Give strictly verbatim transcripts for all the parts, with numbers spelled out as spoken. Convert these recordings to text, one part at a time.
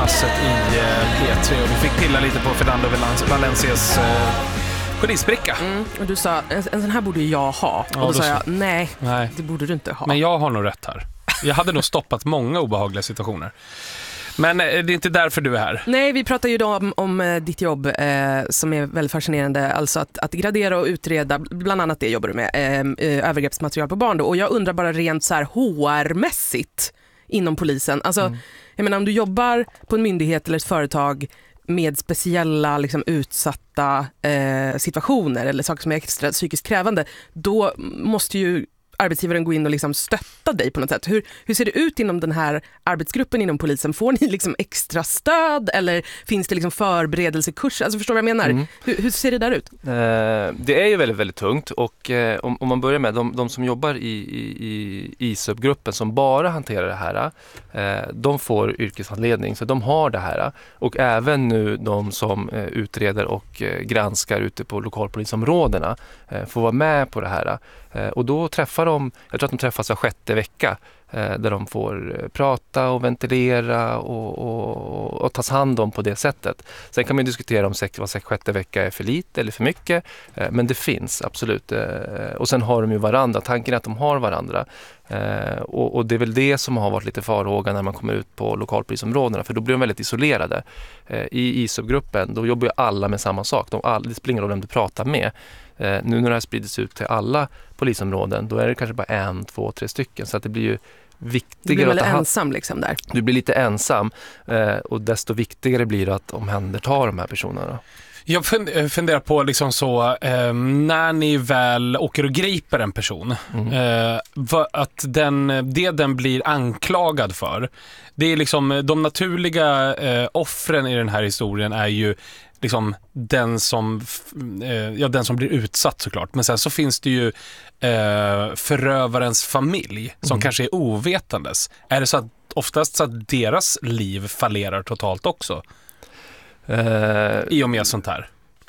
morgonpasset i eh, P tre och vi fick pilla lite på Fernando Valencias eh, polisbricka. Mm, och du sa, en, en sån här borde jag ha. Ja, och då, då sa jag, så. nej, Nej, det borde du inte ha. men jag har nog rätt här. Jag hade nog stoppat många obehagliga situationer. Men eh, det är inte därför du är här. Nej, vi pratar ju då om, om eh, ditt jobb eh, som är väldigt fascinerande. Alltså att, att gradera och utreda, bland annat det jobbar du med, eh, övergreppsmaterial på barn då. Och jag undrar bara rent så här H R-mässigt inom polisen. Alltså, mm. jag menar om du jobbar på en myndighet eller ett företag med speciella liksom, utsatta eh, situationer eller saker som är extra psykiskt krävande, då måste ju arbetsgivaren gå in och liksom stötta dig på något sätt. Hur, hur ser det ut inom den här arbetsgruppen inom polisen? Får ni liksom extra stöd eller finns det liksom förberedelsekurs? Alltså förstår du vad jag menar? Mm. Hur, hur ser det där ut? Eh, det är ju väldigt, väldigt tungt och eh, om, om man börjar med de, de som jobbar i, i, i I S U B-gruppen som bara hanterar det här, eh, de får yrkeshandledning så de har det här och även nu de som eh, utreder och eh, granskar ute på lokalpolisområdena eh, får vara med på det här eh, och då träffar de, jag tror att de träffas var sjätte vecka eh, där de får prata och ventilera och, och, och tas hand om på det sättet. Sen kan man diskutera om sex, vad sex, sjätte vecka är för lite eller för mycket, eh, men det finns absolut. Eh, och sen har de ju varandra, tanken är att de har varandra. Eh, och, och det är väl det som har varit lite farhåga när man kommer ut på lokalpolisområdena, för då blir de väldigt isolerade. Eh, I I S U B-gruppen, då jobbar ju alla med samma sak. De, all, det spelar ingen roll vem du pratar med. Eh, nu när det här sprids ut till alla polisområden, då är det kanske bara en, två, tre stycken. Så att det blir ju viktigare. Du blir väl att ha, ensam liksom där? Du blir lite ensam eh, och desto viktigare blir det att omhänderta de här personerna. Jag funderar på liksom så, eh, när ni väl åker och griper en person, mm. eh, att den, det den blir anklagad för, det är liksom de naturliga eh, offren i den här historien är ju liksom den som eh, ja, den som blir utsatt såklart, men sen så finns det ju eh, förövarens familj som mm. kanske är ovetandes. Är det så att oftast så att deras liv fallerar totalt också? Uh, I och med sånt här?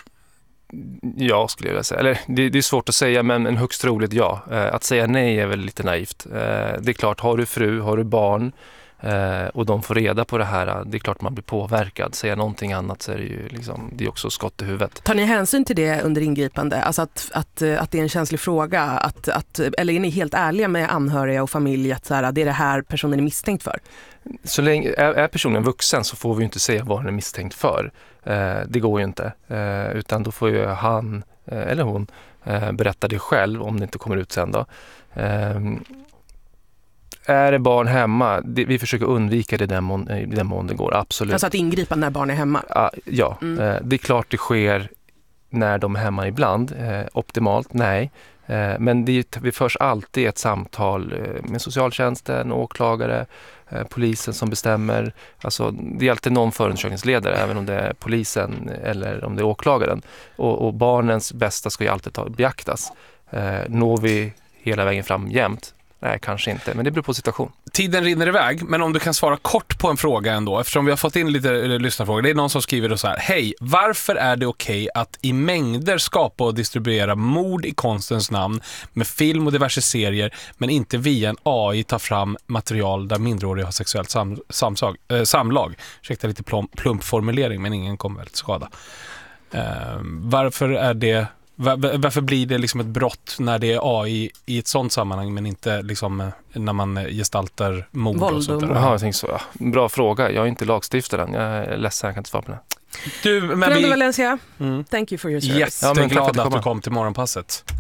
Ja, skulle jag vilja säga. Eller, det, det är svårt att säga, men, men högst troligt ja. Uh, att säga nej är väl lite naivt. Uh, det är klart, har du fru, har du barn uh, och de får reda på det här, det är klart man blir påverkad. Säga någonting annat så är det ju liksom, det är också skott i huvudet. Tar ni hänsyn till det under ingripande? Alltså att, att, att det är en känslig fråga? Att, att, eller är ni helt ärliga med anhöriga och familj att så här, det är det här personen är misstänkt för? Så länge är, är personen vuxen så får vi ju inte säga vad den är misstänkt för. Eh, det går ju inte. Eh, utan då får ju han eh, eller hon eh, berätta det själv om det inte kommer ut sen då. Eh, är det barn hemma? Det, vi försöker undvika det den mån, i den mån det går, absolut. Alltså att ingripa när barn är hemma? Ah, ja, mm. eh, det är klart det sker när de är hemma ibland. Eh, optimalt, nej. Men det, vi förs alltid ett samtal med socialtjänsten, åklagare, polisen som bestämmer. Alltså, det är alltid någon förundersökningsledare, även om det är polisen eller om det är åklagaren. Och, och barnens bästa ska ju alltid ta, beaktas. Eh, når vi hela vägen fram jämt? Nej, kanske inte, men det beror på situation. Tiden rinner iväg, men om du kan svara kort på en fråga ändå, eftersom vi har fått in lite lyssnarfrågor. Det är någon som skriver då så här: hej, varför är det okej att i mängder skapa och distribuera mord i konstens namn med film och diverse serier, men inte via en A I ta fram material där minderåriga har sexuellt sam, samsag, äh, samlag? Ursäkta lite plump, plump formulering, men ingen kommer väl till skada. Uh, varför är det Varför blir det liksom ett brott när det är A I i ett sånt sammanhang, men inte liksom när man gestaltar mord Våld och sånt där? Jaha, jag tänkte så. Ja. Bra fråga. Jag är inte lagstiftaren. Jag är ledsen, jag kan inte svara på det. Du, men Fernando vi... Valencia, mm. thank you for your service. Jätteglad ja, att du kom till morgonpasset.